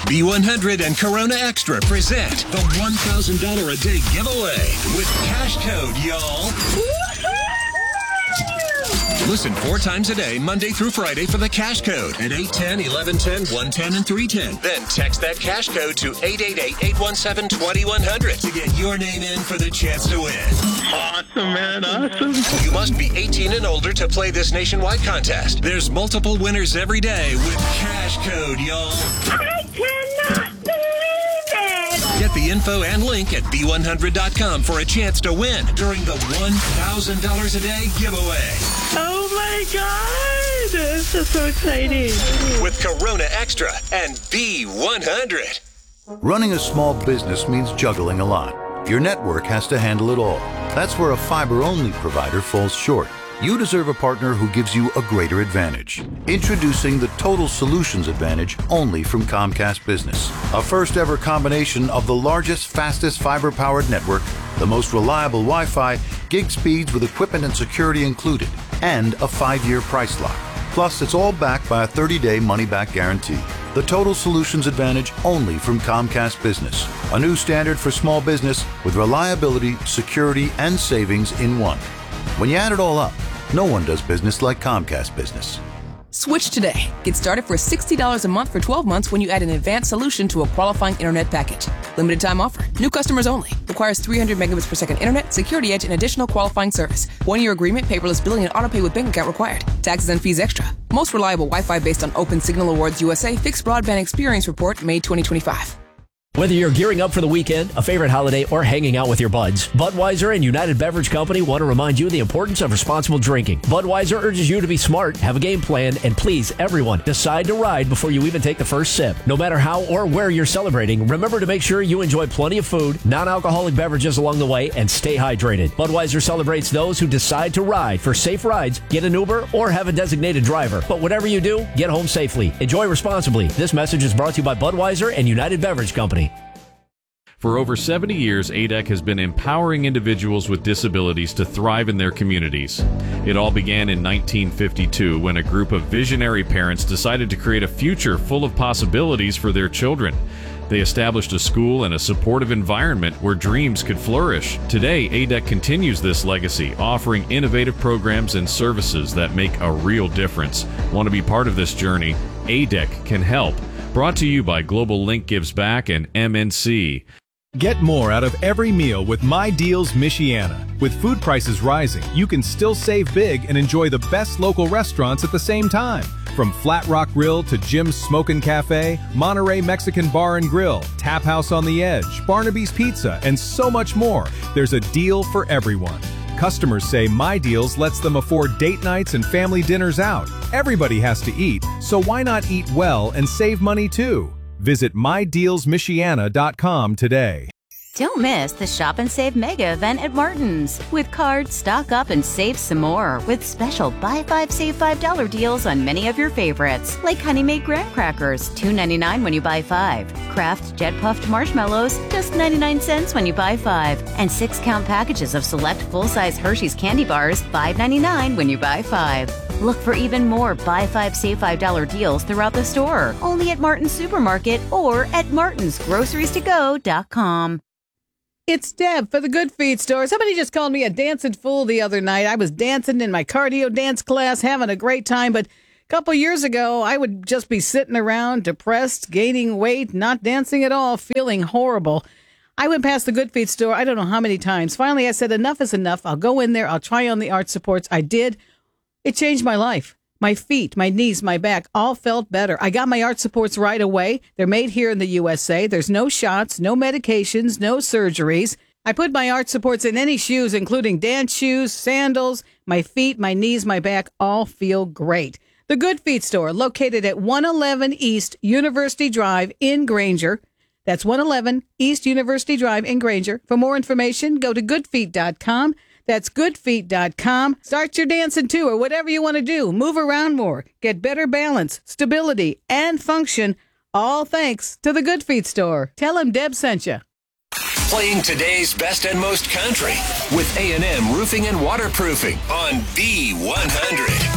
B100 and Corona Extra present the $1,000 a day giveaway with cash code, y'all. Listen 4 times a day, Monday through Friday, for the cash code at 810, 1110, 110, and 310. Then text that cash code to 888-817-2100 to get your name in for the chance to win. Awesome, man. Awesome. You must be 18 and older to play this nationwide contest. There's multiple winners every day with cash code, y'all. I cannot believe it! Get the info and link at B100.com for a chance to win during the $1,000 a day giveaway. Oh my God! This is so exciting. With Corona Extra and B100. Running a small business means juggling a lot. Your network has to handle it all. That's where a fiber-only provider falls short. You deserve a partner who gives you a greater advantage. Introducing the Total Solutions Advantage only from Comcast Business. A first-ever combination of the largest, fastest fiber-powered network, the most reliable Wi-Fi, gig speeds with equipment and security included, and a 5-year price lock. Plus, it's all backed by a 30-day money-back guarantee. The Total Solutions Advantage only from Comcast Business. A new standard for small business with reliability, security, and savings in one. When you add it all up, no one does business like Comcast Business. Switch today. Get started for $60 a month for 12 months when you add an advanced solution to a qualifying internet package. Limited time offer. New customers only. Requires 300 megabits per second internet, security edge, and additional qualifying service. 1-year agreement, paperless billing, and autopay with bank account required. Taxes and fees extra. Most reliable Wi-Fi based on Open Signal Awards USA Fixed Broadband Experience Report, May 2025. Whether you're gearing up for the weekend, a favorite holiday, or hanging out with your buds, Budweiser and United Beverage Company want to remind you of the importance of responsible drinking. Budweiser urges you to be smart, have a game plan, and please, everyone, decide to ride before you even take the first sip. No matter how or where you're celebrating, remember to make sure you enjoy plenty of food, non-alcoholic beverages along the way, and stay hydrated. Budweiser celebrates those who decide to ride. For safe rides, get an Uber or have a designated driver. But whatever you do, get home safely. Enjoy responsibly. This message is brought to you by Budweiser and United Beverage Company. For over 70 years, ADEC has been empowering individuals with disabilities to thrive in their communities. It all began in 1952 when a group of visionary parents decided to create a future full of possibilities for their children. They established a school and a supportive environment where dreams could flourish. Today, ADEC continues this legacy, offering innovative programs and services that make a real difference. Want to be part of this journey? ADEC can help. Brought to you by Global Link Gives Back and MNC. Get more out of every meal with My Deals Michiana. With food prices rising, you can still save big and enjoy the best local restaurants at the same time. From Flat Rock Grill to Jim's Smokin' Cafe, Monterey Mexican Bar and Grill, Tap House on the Edge, Barnaby's Pizza, and so much more. There's a deal for everyone. Customers say My Deals lets them afford date nights and family dinners out. Everybody has to eat, so why not eat well and save money too? Visit MyDealsMichiana.com today. Don't miss the Shop and Save Mega event at Martin's. With cards, stock up and save some more with special Buy 5, Save $5 deals on many of your favorites, like Honey Made Graham Crackers, $2.99 when you buy 5. Kraft Jet Puffed Marshmallows, just 99 cents when you buy 5. And 6-count packages of select full-size Hershey's candy bars, $5.99 when you buy 5. Look for even more Buy 5, Save $5 deals throughout the store, only at Martin's Supermarket or at martinsgroceriestogo.com. It's Deb for the Good Feed store. Somebody just called me a dancing fool the other night. I was dancing in my cardio dance class, having a great time, but a couple years ago, I would just be sitting around, depressed, gaining weight, not dancing at all, feeling horrible. I went past the Good Feed store, I don't know how many times. Finally, I said, enough is enough. I'll go in there. I'll try on the arch supports. I did. It changed my life. My feet, my knees, my back all felt better. I got my arch supports right away. They're made here in the USA. There's no shots, no medications, no surgeries. I put my arch supports in any shoes, including dance shoes, sandals. My feet, my knees, my back all feel great. The Good Feet store, located at 111 East University Drive in Granger. That's 111 East University Drive in Granger. For more information, go to goodfeet.com. That's goodfeet.com. Start your dancing too, or whatever you want to do. Move around more. Get better balance, stability, and function. All thanks to the Good Feet store. Tell him Deb sent you. Playing today's best and most country with A&M Roofing and Waterproofing on B100.